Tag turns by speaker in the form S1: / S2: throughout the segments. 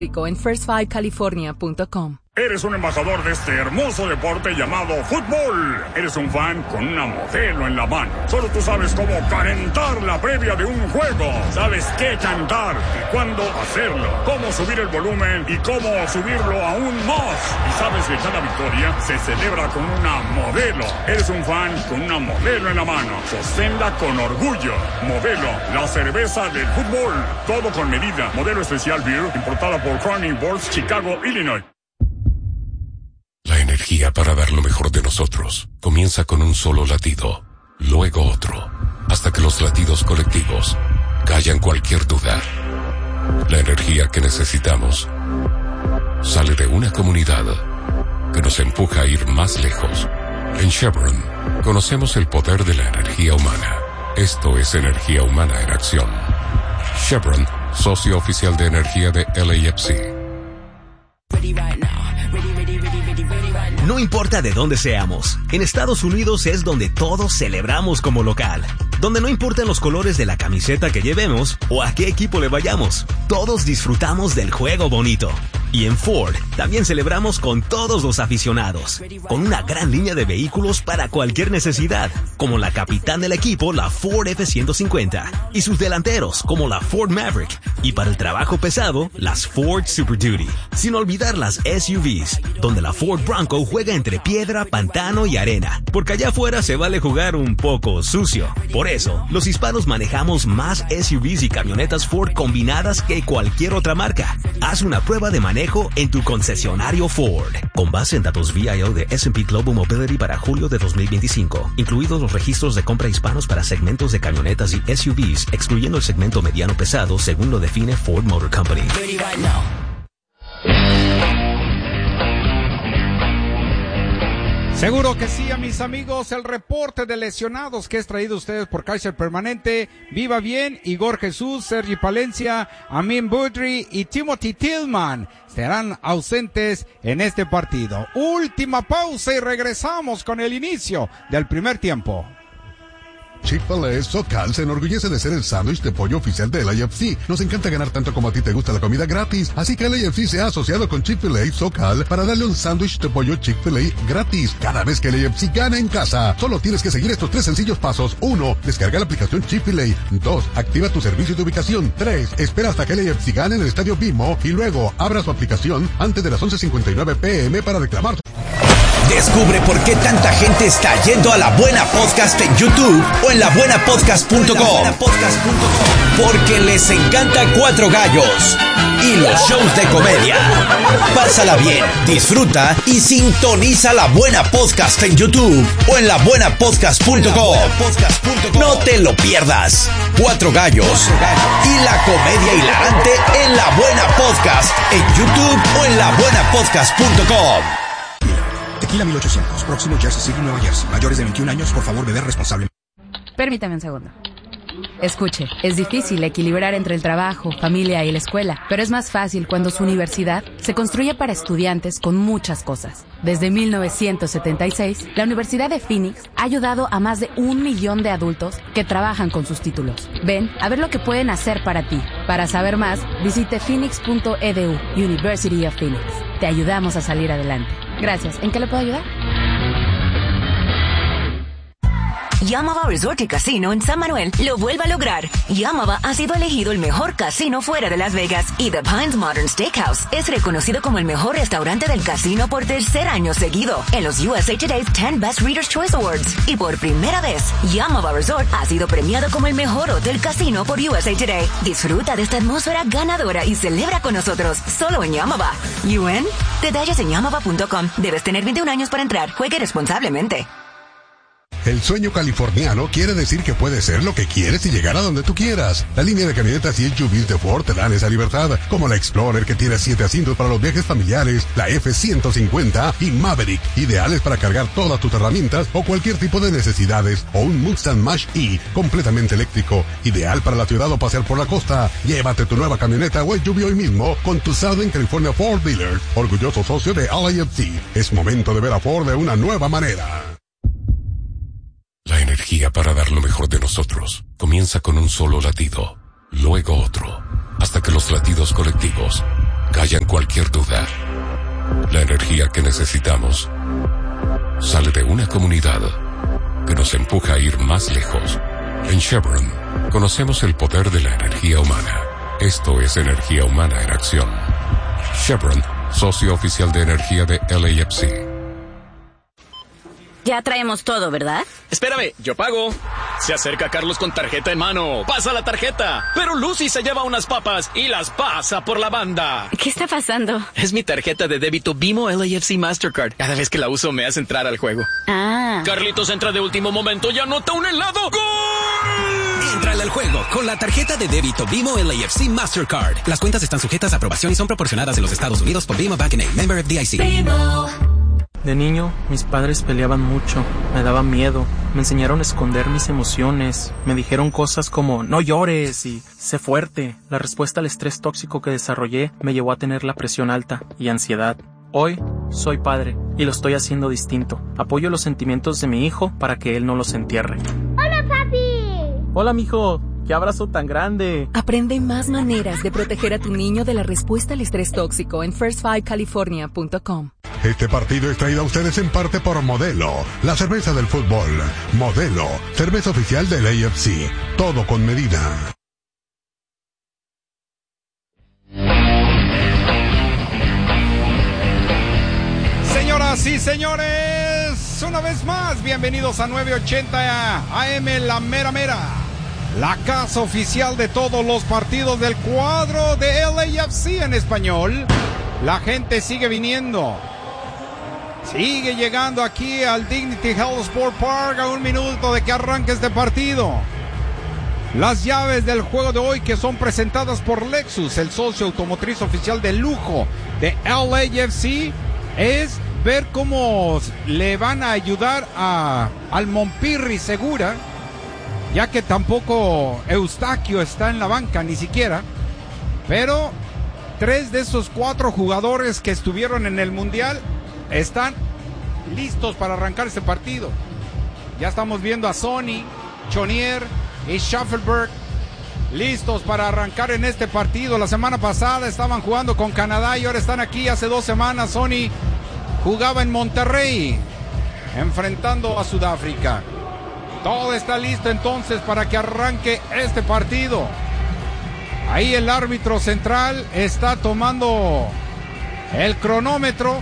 S1: En first5california.com.
S2: Eres un embajador de este hermoso deporte llamado fútbol. Eres un fan con una modelo en la mano. Solo tú sabes cómo calentar la previa de un juego. Sabes qué cantar y cuándo hacerlo. Cómo subir el volumen y cómo subirlo aún más. Y sabes que cada victoria se celebra con una modelo. Eres un fan con una modelo en la mano. Sosténla con orgullo. Modelo, la cerveza del fútbol. Todo con medida. Modelo especial beer, importada por Crown Boards, Chicago, Illinois.
S3: La energía para dar lo mejor de nosotros comienza con un solo latido, luego otro, hasta que los latidos colectivos callan cualquier duda. La energía que necesitamos sale de una comunidad que nos empuja a ir más lejos. En Chevron conocemos el poder de la energía humana. Esto es energía humana en acción. Chevron, socio oficial de energía de LAFC.
S4: No importa de dónde seamos, en Estados Unidos es donde todos celebramos como local. Donde no importan los colores de la camiseta que llevemos o a qué equipo le vayamos, todos disfrutamos del juego bonito. Y en Ford también celebramos con todos los aficionados, con una gran línea de vehículos para cualquier necesidad, como la capitán del equipo, la Ford F-150, y sus delanteros, como la Ford Maverick, y para el trabajo pesado, las Ford Super Duty. Sin olvidar las SUVs, donde la Ford Bronco juega entre piedra, pantano y arena, porque allá afuera se vale jugar un poco sucio. Por eso, los hispanos manejamos más SUVs y camionetas Ford combinadas que cualquier otra marca. Haz una prueba de manejo en tu concesionario Ford. Con base en datos VIO de S&P Global Mobility para julio de 2025, incluidos los registros de compra hispanos para segmentos de camionetas y SUVs, excluyendo el segmento mediano pesado según lo define Ford Motor Company.
S5: Seguro que sí, a mis amigos, el reporte de lesionados que es traído a ustedes por Kaiser Permanente. Viva bien, Igor Jesús, Sergi Palencia, Amin Budry y Timothy Tillman serán ausentes en este partido. Última pausa y regresamos con el inicio del primer tiempo.
S6: Chick-fil-A SoCal se enorgullece de ser el sándwich de pollo oficial de LAFC. Nos encanta ganar tanto como a ti te gusta la comida gratis, así que LAFC se ha asociado con Chick-fil-A SoCal para darle un sándwich de pollo Chick-fil-A gratis cada vez que LAFC gana en casa. Solo tienes que seguir estos 3 sencillos pasos. 1. Descarga la aplicación Chick-fil-A. 2. Activa tu servicio de ubicación. 3. Espera hasta que LAFC gane en el Estadio BMO y luego abra su aplicación antes de las 11:59 p.m. para reclamar.
S7: Descubre por qué tanta gente está yendo a La Buena Podcast en YouTube o en labuenapodcast.com. Porque les encanta Cuatro Gallos y los shows de comedia. Pásala bien, disfruta y sintoniza La Buena Podcast en YouTube o en labuenapodcast.com. No te lo pierdas. Cuatro Gallos y la comedia hilarante en La Buena Podcast en YouTube o en labuenapodcast.com.
S8: Tequila 1800, próximo Jersey City, Nueva Jersey. Mayores de 21 años, por favor, beber responsablemente.
S9: Permítame un segundo. Escuche, es difícil equilibrar entre el trabajo, familia y la escuela, pero es más fácil cuando su universidad se construye para estudiantes con muchas cosas. Desde 1976, la Universidad de Phoenix ha ayudado a más de 1 millón de adultos que trabajan con sus títulos. Ven a ver lo que pueden hacer para ti. Para saber más, visite phoenix.edu, University of Phoenix. Te ayudamos a salir adelante. Gracias. ¿En qué le puedo ayudar?
S10: Yamava Resort y Casino en San Manuel lo vuelve a lograr. Yamava ha sido elegido el mejor casino fuera de Las Vegas y The Pines Modern Steakhouse es reconocido como el mejor restaurante del casino por 3er año seguido en los USA Today's 10 Best Readers' Choice Awards. Y por primera vez, Yamava Resort ha sido premiado como el mejor hotel casino por USA Today. Disfruta de esta atmósfera ganadora y celebra con nosotros solo en Yamava. ¿You in? Detalles en yamava.com. Debes tener 21 años para entrar. Juegue responsablemente.
S6: El sueño californiano quiere decir que puedes ser lo que quieres y llegar a donde tú quieras. La línea de camionetas y SUVs de Ford te dan esa libertad, como la Explorer que tiene 7 asientos para los viajes familiares, la F-150 y Maverick, ideales para cargar todas tus herramientas o cualquier tipo de necesidades, o un Mustang Mach-E completamente eléctrico, ideal para la ciudad o pasear por la costa. Llévate tu nueva camioneta o SUV hoy mismo con tu Southern California Ford Dealer, orgulloso socio de LAFC. Es momento de ver a Ford de una nueva manera.
S3: La energía para dar lo mejor de nosotros comienza con un solo latido, luego otro, hasta que los latidos colectivos callan cualquier duda. La energía que necesitamos sale de una comunidad que nos empuja a ir más lejos. En Chevron, conocemos el poder de la energía humana. Esto es energía humana en acción. Chevron, socio oficial de energía de LAFC.
S11: Ya traemos todo, ¿verdad?
S12: Espérame, yo pago. Se acerca Carlos con tarjeta en mano. Pasa la tarjeta. Pero Lucy se lleva unas papas y las pasa por la banda.
S11: ¿Qué está pasando?
S12: Es mi tarjeta de débito Bimo LAFC Mastercard. Cada vez que la uso me hace entrar al juego.
S11: Ah.
S12: Carlitos entra de último momento y anota un helado. ¡Gol!
S8: Entrale al juego con la tarjeta de débito Bimo LAFC Mastercard. Las cuentas están sujetas a aprobación y son proporcionadas en los Estados Unidos por Bimo Bank N.A., member FDIC.
S11: Bimo.
S13: De niño, mis padres peleaban mucho, me daba miedo, me enseñaron a esconder mis emociones, me dijeron cosas como no llores y sé fuerte. La respuesta al estrés tóxico que desarrollé me llevó a tener la presión alta y ansiedad. Hoy soy padre y lo estoy haciendo distinto. Apoyo los sentimientos de mi hijo para que él no los entierre.
S14: ¡Hola, papi!
S13: Hola, mijo. ¡Qué abrazo tan grande!
S1: Aprende más maneras de proteger a tu niño de la respuesta al estrés tóxico en first5california.com.
S6: Este partido es traído a ustedes en parte por Modelo, la cerveza del fútbol. Modelo, cerveza oficial del AFC. Todo con medida.
S5: Señoras y señores, una vez más, bienvenidos a 980 AM La Mera Mera, la casa oficial de todos los partidos del cuadro de LAFC en español. La gente sigue viniendo. Sigue llegando aquí al Dignity Health Sport Park a un minuto de que arranque este partido. Las llaves del juego de hoy que son presentadas por Lexus, el socio automotriz oficial de lujo de LAFC, es ver cómo le van a ayudar al Montpirri Segura, ya que tampoco Eustaquio está en la banca ni siquiera, pero 3 de esos 4 jugadores que estuvieron en el Mundial están listos para arrancar este partido. Ya estamos viendo a Sonny, Chonier y Schaffelberg listos para arrancar en este partido. La semana pasada estaban jugando con Canadá y ahora están aquí. Hace 2 semanas Sonny jugaba en Monterrey enfrentando a Sudáfrica. Todo está listo entonces para que arranque este partido. Ahí el árbitro central está tomando el cronómetro.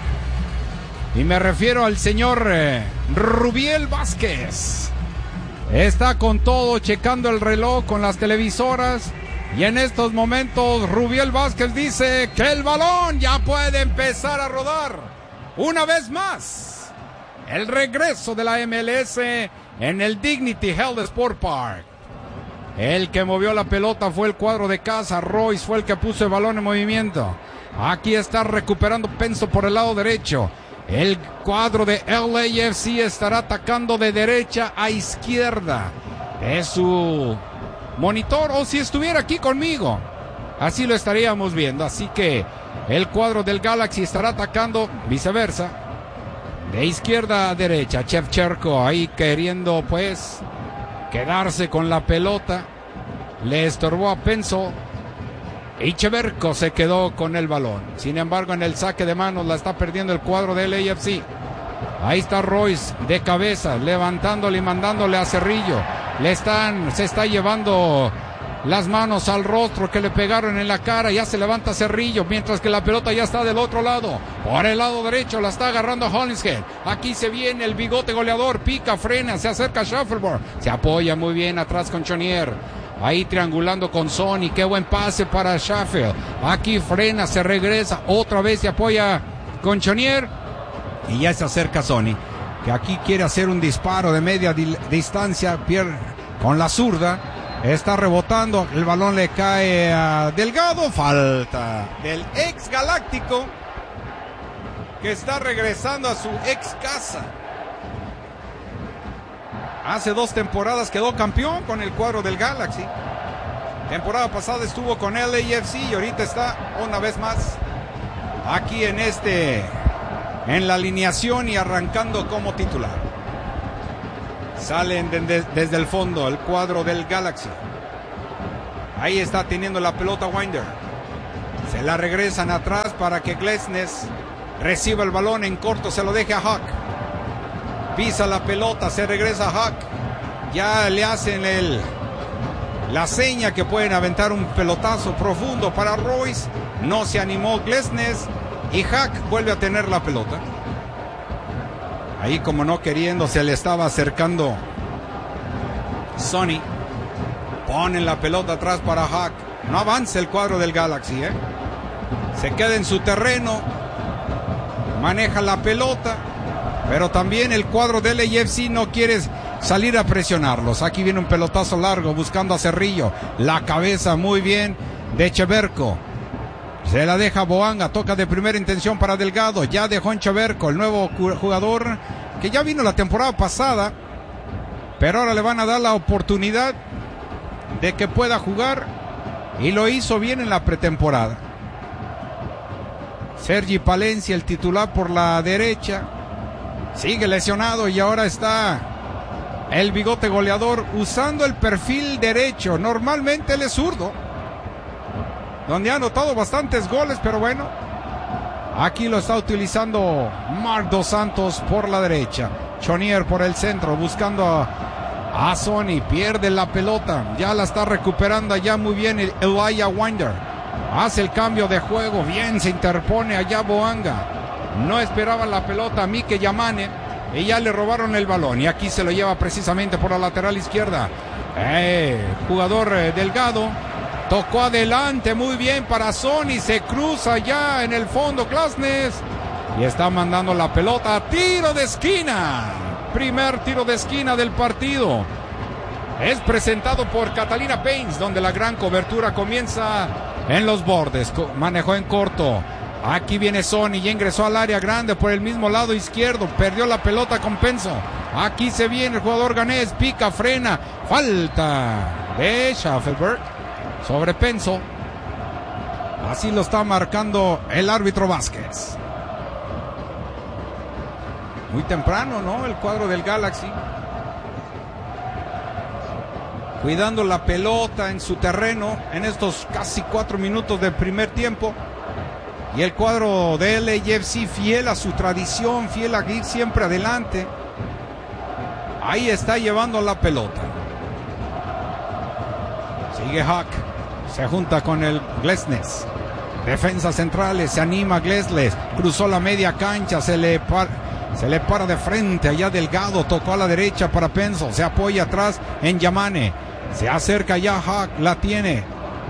S5: Y me refiero al señor Rubiel Vázquez. Está con todo, checando el reloj con las televisoras. Y en estos momentos Rubiel Vázquez dice que el balón ya puede empezar a rodar. Una vez más, el regreso de la MLS en el Dignity Health Sport Park. El que movió la pelota fue el cuadro de casa. Royce fue el que puso el balón en movimiento. Aquí está recuperando Penso por el lado derecho. El cuadro de LAFC estará atacando de derecha a izquierda. Es su monitor, o si estuviera aquí conmigo, así lo estaríamos viendo. Así que el cuadro del Galaxy estará atacando viceversa, de izquierda a derecha. Shevchenko ahí queriendo pues quedarse con la pelota. Le estorbó a Penso. Y Cheverco se quedó con el balón. Sin embargo, en el saque de manos la está perdiendo el cuadro del LAFC. Ahí está Royce de cabeza, levantándole y mandándole a Cerrillo. Se está llevando las manos al rostro que le pegaron en la cara. Ya se levanta Cerrillo, mientras que la pelota ya está del otro lado. Por el lado derecho la está agarrando Hollingshead. Aquí se viene el bigote goleador, pica, frena, se acerca a Schaffelberg. Se apoya muy bien atrás con Chonier. Ahí triangulando con Sonny, qué buen pase para Schaffelberg. Aquí frena, se regresa, otra vez se apoya con Chonier. Y ya se acerca Sonny, que aquí quiere hacer un disparo de media distancia, pierde con la zurda. Está rebotando, el balón le cae a Delgado. Falta del ex galáctico, que está regresando a su ex casa. Hace 2 temporadas quedó campeón con el cuadro del Galaxy. Temporada pasada estuvo con LAFC y ahorita está una vez más aquí en la alineación y arrancando como titular. Salen desde el fondo el cuadro del Galaxy. Ahí está teniendo la pelota Winder. Se la regresan atrás para que Glesnes reciba el balón en corto, se lo deje a Hawk. Pisa la pelota, se regresa a Hawk. Ya le hacen la seña que pueden aventar un pelotazo profundo para Royce. No se animó Glesnes y Hawk vuelve a tener la pelota. Ahí como no queriendo se le estaba acercando Sonny. Ponen la pelota atrás para Hawk. No avanza el cuadro del Galaxy, Se queda en su terreno. Maneja la pelota. Pero también el cuadro del LAFC no quiere salir a presionarlos. Aquí viene un pelotazo largo buscando a Cerrillo. La cabeza muy bien de Cheverco. Se la deja Boanga, toca de primera intención para Delgado. Ya dejó en Cheverco, el nuevo jugador que ya vino la temporada pasada. Pero ahora le van a dar la oportunidad de que pueda jugar. Y lo hizo bien en la pretemporada. Sergi Palencia, el titular por la derecha. Sigue lesionado y ahora está el bigote goleador usando el perfil derecho. Normalmente él es zurdo, donde ha anotado bastantes goles, pero bueno, aquí lo está utilizando Marc Dos Santos por la derecha. Chonier por el centro, buscando a Sonny, pierde la pelota, ya la está recuperando allá muy bien el Elijah Winder. Hace el cambio de juego, bien se interpone allá Boanga. No esperaba la pelota a Mike Yamane y ya le robaron el balón. Y aquí se lo lleva precisamente por la lateral izquierda. Jugador Delgado. Tocó adelante muy bien para Sonny. Se cruza ya en el fondo Glesnes. Y está mandando la pelota a tiro de esquina. Primer tiro de esquina del partido. Es presentado por Catalina Paints, donde la gran cobertura comienza en los bordes. Manejó en corto. Aquí viene Sonny, ya ingresó al área grande por el mismo lado izquierdo. Perdió la pelota con Penso. Aquí se viene el jugador ganés. Pica, frena. Falta de Schaffelberg sobre Penso. Así lo está marcando el árbitro Vázquez. Muy temprano, ¿no? El cuadro del Galaxy. Cuidando la pelota en su terreno en estos casi 4 minutos del primer tiempo. Y el cuadro de LAFC fiel a su tradición, fiel a ir siempre adelante. Ahí está llevando la pelota. Sigue Hawk. Se junta con el Glesnes. Defensas centrales, se anima Glesnes. Cruzó la media cancha, se le para de frente. Allá Delgado, tocó a la derecha para Penso. Se apoya atrás en Yamane. Se acerca ya Hawk, la tiene.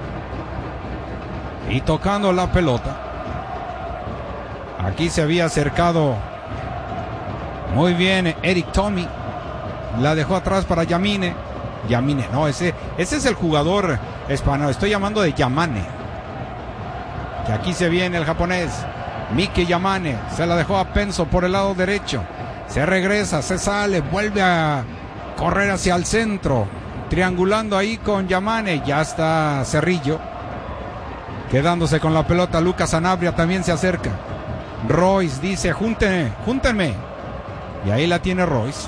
S5: Y tocando la pelota. Aquí se había acercado muy bien Eric Tommy. La dejó atrás para Yamine. Yamine, no, ese es el jugador español. Estoy llamando de Yamane. Que aquí se viene el japonés. Mike Yamane. Se la dejó a Penso por el lado derecho. Se regresa, se sale, vuelve a correr hacia el centro. Triangulando ahí con Yamane. Ya está Cerrillo. Quedándose con la pelota. Lucas Sanabria también se acerca. Royce dice, júntenme. Y ahí la tiene Royce.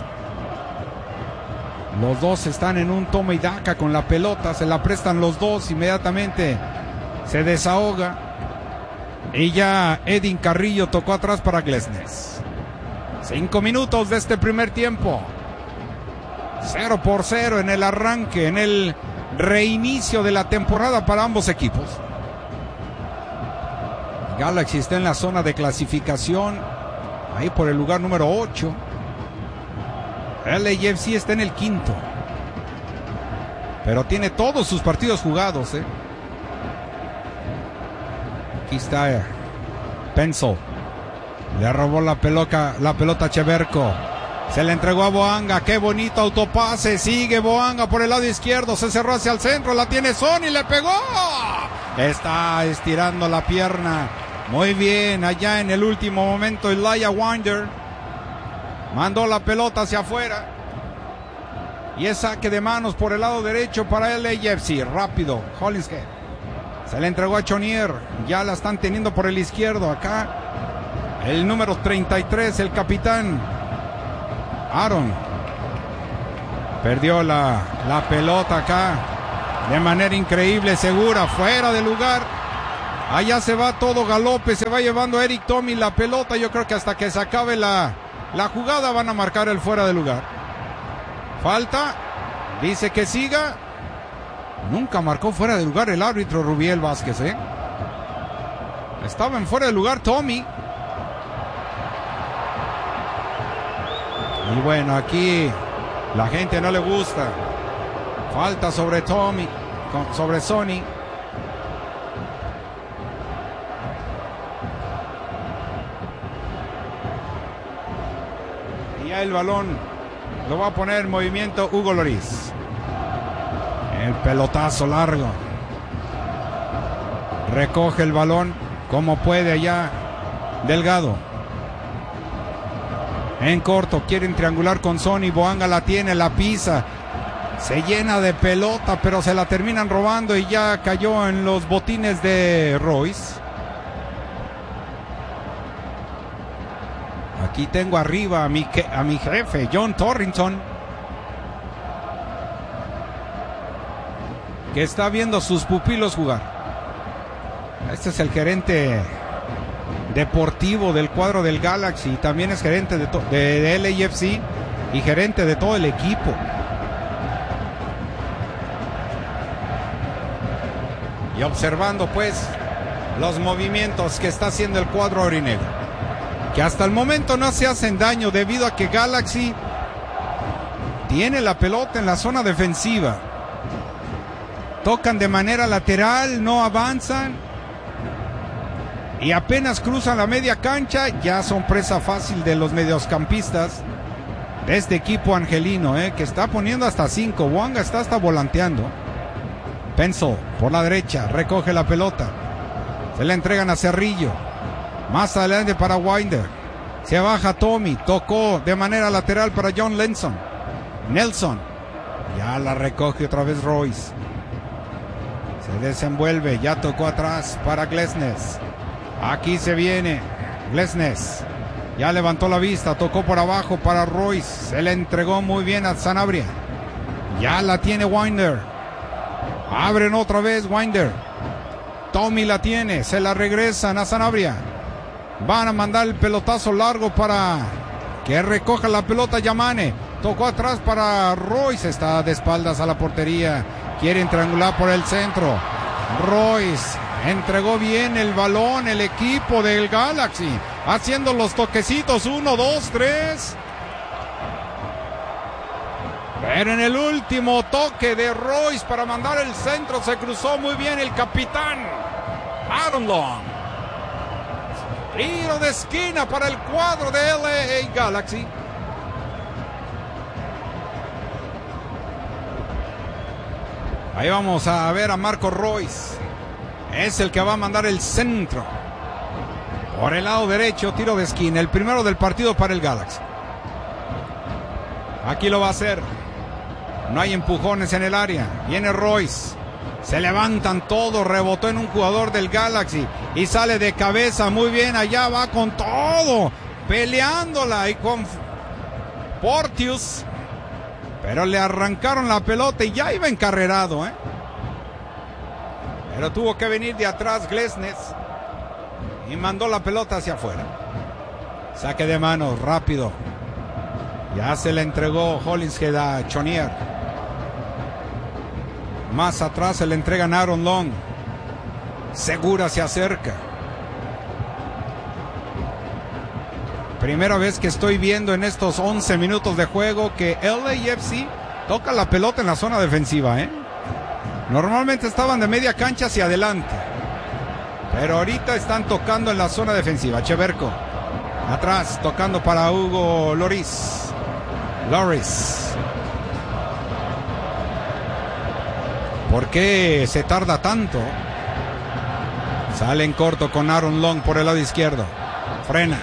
S5: Los dos están en un toma y daca con la pelota. Se la prestan los dos. Inmediatamente se desahoga. Y ya Edin Carrillo tocó atrás para Glesnes. 5 minutos de este primer tiempo. 0-0 en el arranque, en el reinicio de la temporada para ambos equipos. Galaxy está en la zona de clasificación, ahí por el lugar número 8. LAFC está en el 5º, pero tiene todos sus partidos jugados. Aquí está Penso. Le robó la pelota a Cheverco. Se le entregó a Boanga. Qué bonito autopase. Sigue Boanga por el lado izquierdo. Se cerró hacia el centro. La tiene Sonny. Le pegó. Está estirando la pierna. Muy bien. Allá en el último momento Elijah Winder mandó la pelota hacia afuera. Y es saque de manos por el lado derecho para el LAFC. Rápido. Hollingshead. Se le entregó a Chonier. Ya la están teniendo por el izquierdo. Acá el número 33. El capitán Aaron. Perdió la pelota acá de manera increíble, segura, fuera de lugar. Allá se va todo galope, se va llevando Eric Tommy la pelota. Yo creo que hasta que se acabe la jugada van a marcar el fuera de lugar. Falta, dice que siga. Nunca marcó fuera de lugar el árbitro Rubiel Vázquez, ¿eh? Estaba en fuera de lugar Tommy. Y bueno, aquí la gente no le gusta. Falta sobre Tommy, sobre Sonny. Y ya el balón lo va a poner en movimiento Hugo Lloris. El pelotazo largo. Recoge el balón como puede allá Delgado. En corto, quieren triangular con Sonny. Boanga la tiene, la pisa. Se llena de pelota, pero se la terminan robando y ya cayó en los botines de Royce. Aquí tengo arriba a mi jefe, John Torrington, que está viendo a sus pupilos jugar. Este es el gerente deportivo del cuadro del Galaxy. También es gerente de LAFC y gerente de todo el equipo. Y observando pues los movimientos que está haciendo el cuadro aurinegro, que hasta el momento no se hacen daño debido a que Galaxy tiene la pelota en la zona defensiva. Tocan de manera lateral, no avanzan y apenas cruzan la media cancha, ya son presa fácil de los mediocampistas de este equipo angelino, que está poniendo hasta 5. Boanga está hasta volanteando. Pencil por la derecha, recoge la pelota, se la entregan a Cerrillo, más adelante para Winder, se baja Tommy, tocó de manera lateral para John Nelson, ya la recoge otra vez Royce, se desenvuelve, ya tocó atrás para Glesnes, aquí se viene Glesnes, ya levantó la vista, tocó por abajo para Royce, se le entregó muy bien a Sanabria, ya la tiene Winder. Abren otra vez Winder. Tommy la tiene, se la regresan a Sanabria. Van a mandar el pelotazo largo para que recoja la pelota Yamane. Tocó atrás para Royce, está de espaldas a la portería. Quieren triangular por el centro. Royce entregó bien el balón, el equipo del Galaxy, haciendo los toquecitos, 1, 2, 3. Pero en el último toque de Royce para mandar el centro se cruzó muy bien el capitán Aaron Long. Tiro de esquina para el cuadro de LA Galaxy. Ahí vamos a ver a Marco Royce. Es el que va a mandar el centro. Por el lado derecho, tiro de esquina. El primero del partido para el Galaxy. Aquí lo va a hacer. No hay empujones en el área. Viene Royce. Se levantan todos. Rebotó en un jugador del Galaxy. Y sale de cabeza. Muy bien. Allá va con todo. Peleándola. Y con Porteous. Pero le arrancaron la pelota. Y ya iba encarrerado. Pero tuvo que venir de atrás Glesnes. Y mandó la pelota hacia afuera. Saque de manos. Rápido. Ya se le entregó Hollingshead a Chonier. Más atrás se le entregan a Aaron Long. Segura se acerca. Primera vez que estoy viendo en estos 11 minutos de juego que LAFC toca la pelota en la zona defensiva. Normalmente estaban de media cancha hacia adelante. Pero ahorita están tocando en la zona defensiva. Cheverco. Atrás, tocando para Hugo Lloris. ¿Por qué se tarda tanto? Sale en corto con Aaron Long por el lado izquierdo. Frena.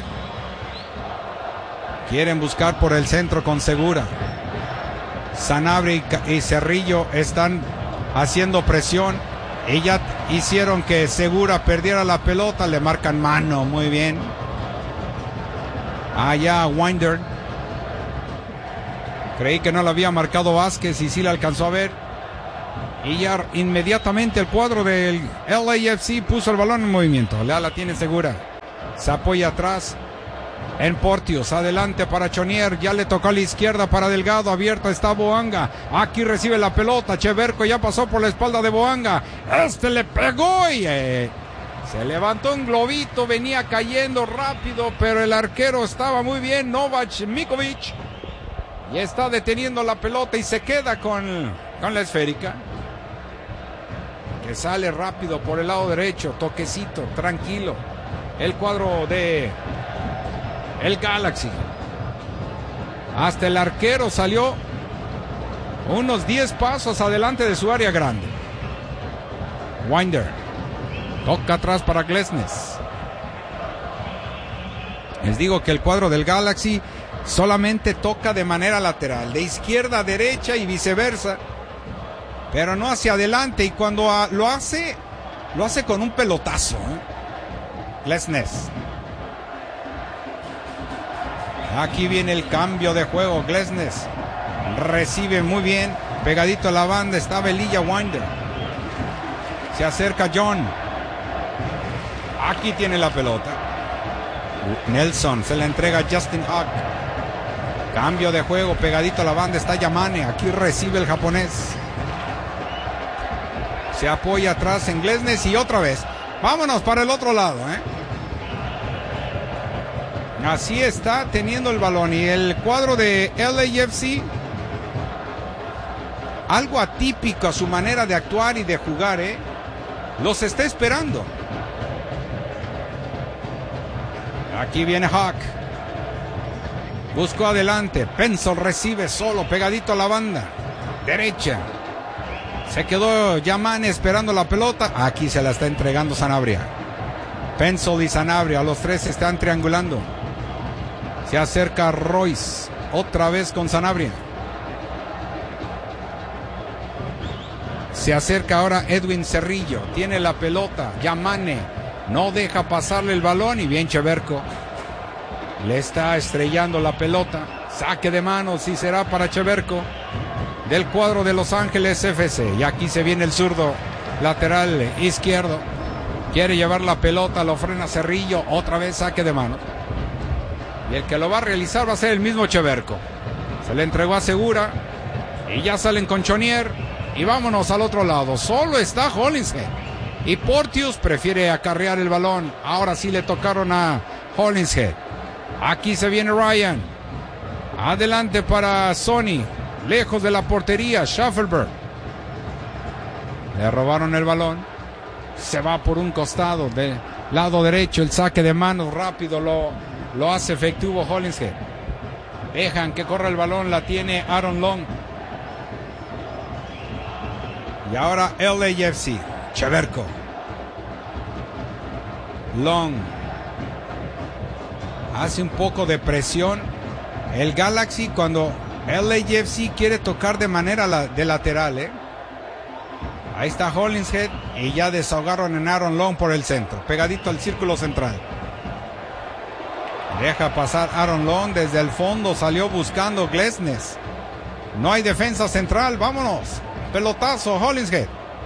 S5: Quieren buscar por el centro con Segura. Sanabria y Cerrillo están haciendo presión. Y ya hicieron que Segura perdiera la pelota. Le marcan mano. Muy bien. Allá Winder. Creí que no la había marcado Vázquez y sí la alcanzó a ver. Y ya inmediatamente el cuadro del LAFC puso el balón en movimiento. Ya la tiene segura. Se apoya atrás en Porteous. Adelante para Chonier. Ya le tocó a la izquierda para Delgado. Abierta está Boanga. Aquí recibe la pelota. Cheverco ya pasó por la espalda de Boanga. Le pegó y se levantó un globito. Venía cayendo rápido, pero el arquero estaba muy bien. Novak Mikovic. Y está deteniendo la pelota y se queda con la esférica. Que sale rápido por el lado derecho, toquecito, tranquilo. El cuadro de el Galaxy. Hasta el arquero salió unos 10 pasos adelante de su área grande. Winder. Toca atrás para Glesnes. Les digo que el cuadro del Galaxy solamente toca de manera lateral, de izquierda a derecha y viceversa. Pero no hacia adelante, y cuando lo hace con un pelotazo. Glesnes. Aquí viene el cambio de juego. Glesnes recibe muy bien, pegadito a la banda está Velilla Winder. Se acerca John. Aquí tiene la pelota. Nelson se la entrega a Justin Hawk. Cambio de juego, pegadito a la banda está Yamane. Aquí recibe el japonés. Se apoya atrás en Glesnes y otra vez. Vámonos para el otro lado, Así está teniendo el balón. Y el cuadro de LAFC, algo atípico a su manera de actuar y de jugar, los está esperando. Aquí viene Hawk. Buscó adelante. Pencil recibe solo, pegadito a la banda derecha. Se quedó Yamane esperando la pelota. Aquí se la está entregando Sanabria. Pencil y Sanabria, los tres se están triangulando. Se acerca Royce. Otra vez con Sanabria. Se acerca ahora Edwin Cerrillo. Tiene la pelota. Yamane no deja pasarle el balón. Y bien Cheverco. Le está estrellando la pelota. Saque de manos y será para Cheverco. Del cuadro de Los Ángeles FC. Y aquí se viene el zurdo lateral izquierdo. Quiere llevar la pelota, lo frena Cerrillo. Otra vez saque de mano. Y el que lo va a realizar va a ser el mismo Cheverco. Se le entregó a Segura. Y ya salen con Chonier. Y vámonos al otro lado. Solo está Hollingshead. Y Porteous prefiere acarrear el balón. Ahora sí le tocaron a Hollingshead. Aquí se viene Ryan. Adelante para Sony. Lejos de la portería, Schaffelberg. Le robaron el balón. Se va por un costado del lado derecho. El saque de manos rápido lo hace efectivo Hollingshead. Dejan que corra el balón. La tiene Aaron Long. Y ahora LAFC. Cheverco. Long. Hace un poco de presión. El Galaxy cuando LAFC quiere tocar de manera de lateral, Ahí está Hollingshead y ya desahogaron en Aaron Long por el centro, pegadito al círculo central. Deja pasar Aaron Long desde el fondo, salió buscando Glesnes. No hay defensa central, vámonos. Pelotazo, Hollingshead.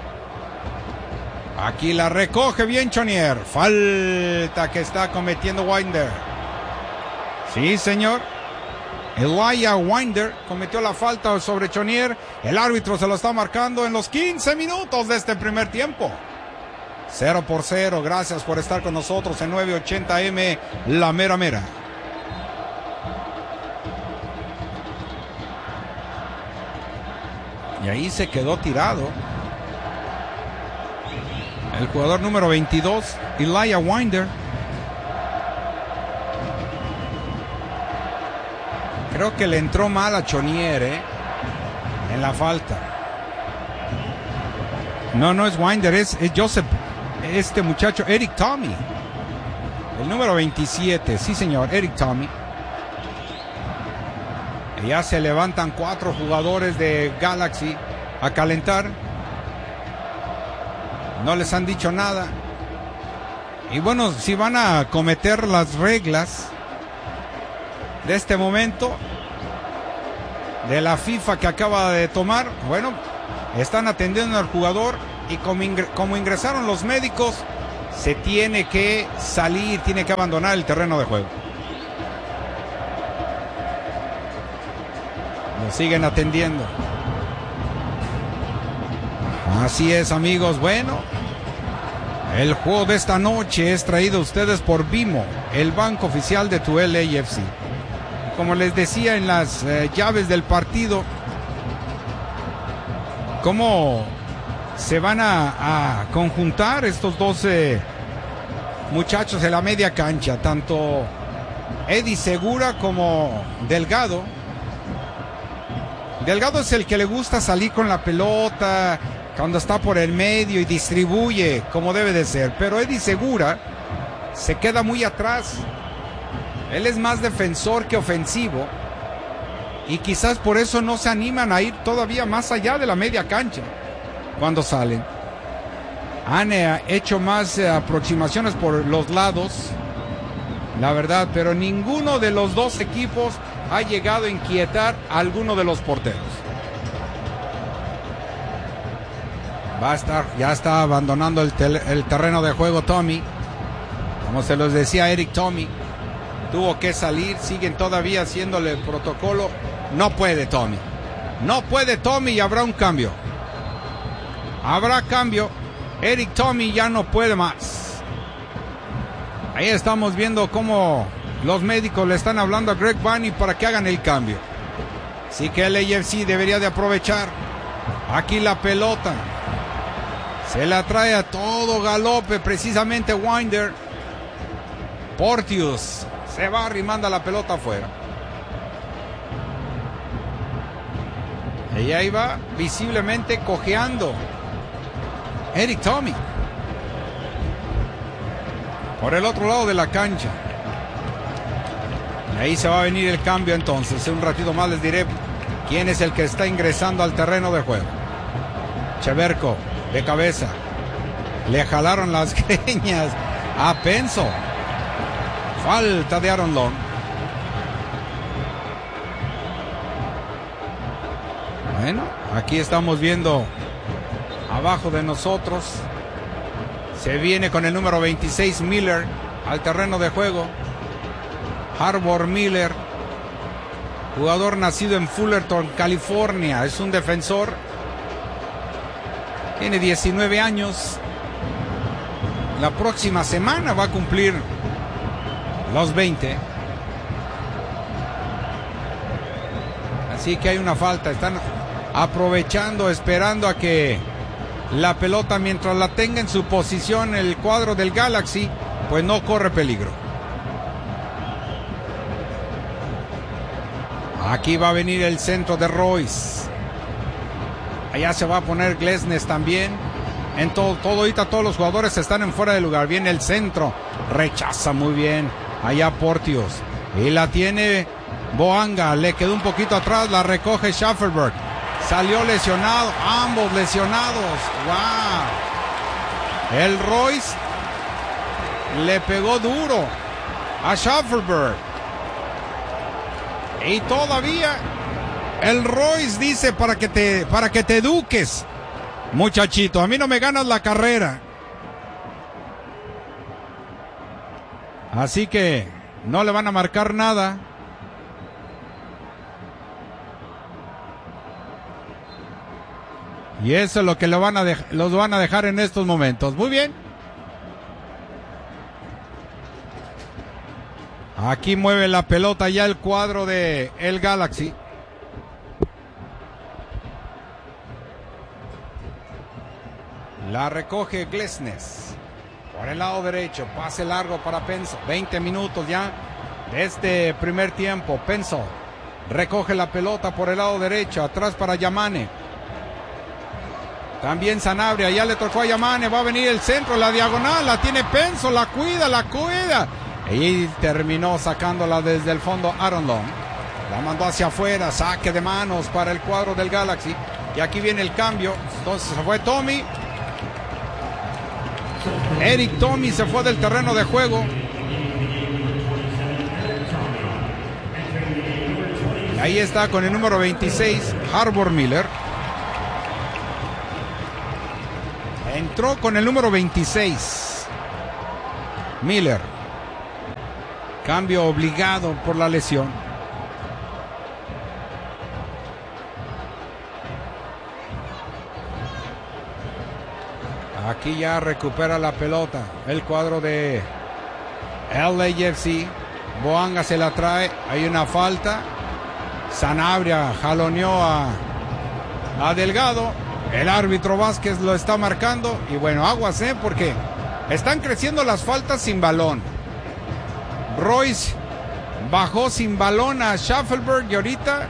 S5: Aquí la recoge bien Chonier. Falta que está cometiendo Winder. Sí, señor. Elijah Winder cometió la falta sobre Chonier. El árbitro se lo está marcando en los 15 minutos de este primer tiempo. 0-0. Gracias por estar con nosotros en 980M La Mera Mera. Y ahí se quedó tirado el jugador número 22, Elijah Winder. Creo que le entró mal a Chonier, en la falta. No es Winder, es Joseph, este muchacho, Eric Tommy. El número 27, sí señor, Eric Tommy. Y ya se levantan 4 jugadores de Galaxy a calentar. No les han dicho nada. Y bueno, si van a cometer las reglas de este momento de la FIFA que acaba de tomar, bueno, están atendiendo al jugador y como ingresaron los médicos, se tiene que salir, tiene que abandonar el terreno de juego. Lo siguen atendiendo. Así es, amigos. Bueno, el juego de esta noche es traído a ustedes por Bimo, el banco oficial de tu LAFC. Como les decía en las llaves del partido, cómo se van a conjuntar estos 12 muchachos en la media cancha, tanto Eddie Segura como Delgado. Delgado es el que le gusta salir con la pelota cuando está por el medio y distribuye como debe de ser, pero Eddie Segura se queda muy atrás. Él es más defensor que ofensivo y quizás por eso no se animan a ir todavía más allá de la media cancha cuando salen. Han hecho más aproximaciones por los lados, la verdad, pero ninguno de los dos equipos ha llegado a inquietar a alguno de los porteros. Ya está abandonando el terreno de juego Tommy. Como se los decía Eric Tommy, tuvo que salir, siguen todavía haciéndole el protocolo. No puede Tommy y habrá un cambio. Habrá cambio. Eric Tommy ya no puede más. Ahí estamos viendo cómo los médicos le están hablando a Greg Vanney para que hagan el cambio. Así que el LAFC debería de aprovechar. Aquí la pelota se la trae a todo galope precisamente Winder. Porteous se barra y manda la pelota afuera. Y ahí va visiblemente cojeando Eric Tommy. Por el otro lado de la cancha. Ahí se va a venir el cambio entonces. En un ratito más les diré quién es el que está ingresando al terreno de juego. Cheverko de cabeza. Le jalaron las greñas a Penso. Falta de Aaron Long. Bueno, aquí estamos viendo abajo de nosotros. Se viene con el número 26 Miller al terreno de juego. Harbor Miller, jugador nacido en Fullerton, California. Es un defensor. Tiene 19 años. La próxima semana va a cumplir los 20. Así que hay una falta. Están aprovechando, esperando a que la pelota, mientras la tenga en su posición el cuadro del Galaxy, pues no corre peligro. Aquí va a venir el centro de Royce. Allá se va a poner Glesnes también. En todo ahorita todos los jugadores están en fuera de lugar. Viene el centro. Rechaza muy bien. Allá Porteous. Y la tiene Boanga. Le quedó un poquito atrás. La recoge Schaffelberg. Salió lesionado. Ambos lesionados. ¡Wow! El Royce le pegó duro a Schaffelberg. Y todavía el Royce dice para que te eduques, muchachito. A mí no me ganas la carrera. Así que no le van a marcar nada. Y eso es lo que los van a dejar en estos momentos. Muy bien. Aquí mueve la pelota ya el cuadro de el Galaxy. La recoge Glesnes. Por el lado derecho. Pase largo para Penso. 20 minutos ya de este primer tiempo. Penso recoge la pelota por el lado derecho. Atrás para Yamane. También Sanabria. Ya le tocó a Yamane. Va a venir el centro. La diagonal. La tiene Penso. La cuida. Y terminó sacándola desde el fondo Aaron Long. La mandó hacia afuera. Saque de manos para el cuadro del Galaxy. Y aquí viene el cambio. Entonces se fue Tommy. Eric Tommy se fue del terreno de juego. Y ahí está con el número 26, Harbor Miller. Entró con el número 26. Miller. Cambio obligado por la lesión. Aquí ya recupera la pelota el cuadro de LAFC. Boanga se la trae. Hay una falta. Sanabria jaloneó a Delgado. El árbitro Vázquez lo está marcando. Y bueno, aguas, porque están creciendo las faltas sin balón. Royce bajó sin balón a Schaffelberg y ahorita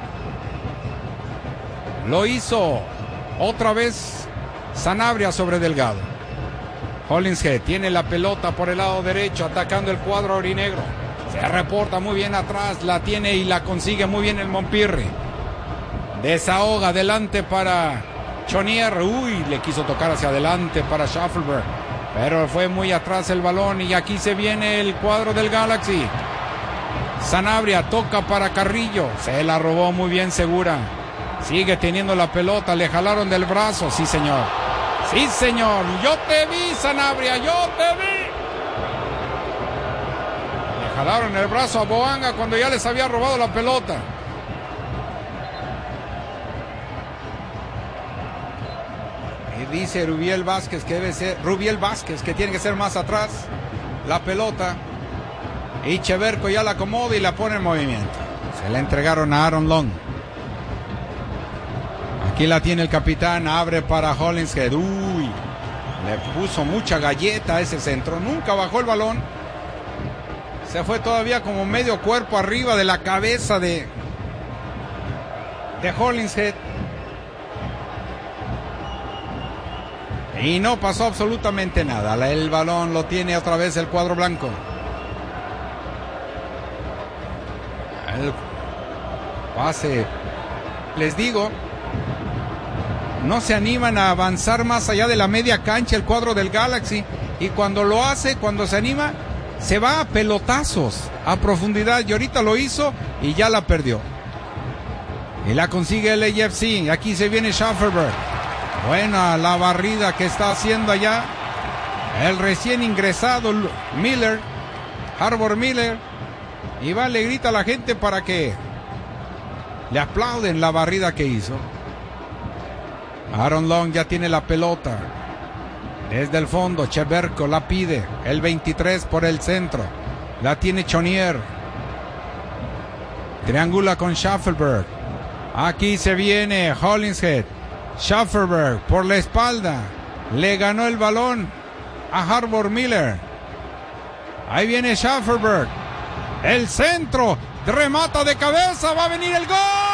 S5: lo hizo otra vez Sanabria sobre Delgado. Hollingshead tiene la pelota por el lado derecho, atacando el cuadro aurinegro. Se reporta muy bien atrás, la tiene y la consigue muy bien el Montpirri. Desahoga adelante para Chonier. Uy, le quiso tocar hacia adelante para Schaffelberg, pero fue muy atrás el balón y aquí se viene el cuadro del Galaxy. Sanabria toca para Carrillo, se la robó muy bien Segura. Sigue teniendo la pelota, le jalaron del brazo, sí señor. Sí señor, yo te vi Sanabria, yo te vi. Le jalaron el brazo a Boanga cuando ya les había robado la pelota. Y dice Rubiel Vázquez que tiene que ser más atrás la pelota. Y Cheverco ya la acomoda y la pone en movimiento. Se la entregaron a Aaron Long. Aquí la tiene el capitán, abre para Hollingshead. Uy, le puso mucha galleta a ese centro. Nunca bajó el balón. Se fue todavía como medio cuerpo arriba de la cabeza de Hollingshead. Y no pasó absolutamente nada. El balón lo tiene otra vez el cuadro blanco. El pase, les digo, no se animan a avanzar más allá de la media cancha el cuadro del Galaxy. Y cuando lo hace, cuando se anima, se va a pelotazos a profundidad. Y ahorita lo hizo y ya la perdió. Y la consigue el LAFC. Aquí se viene Schaffelberg. Buena la barrida que está haciendo allá el recién ingresado Miller, Harbor Miller. Y va, le grita a la gente para que le aplauden la barrida que hizo. Aaron Long ya tiene la pelota. Desde el fondo, Cheverco la pide. El 23 por el centro. La tiene Chonier. Triangula con Schaffelberg. Aquí se viene Hollingshead. Schaffelberg por la espalda. Le ganó el balón a Harbor Miller. Ahí viene Schaffelberg. El centro. Remata de cabeza. Va a venir el gol.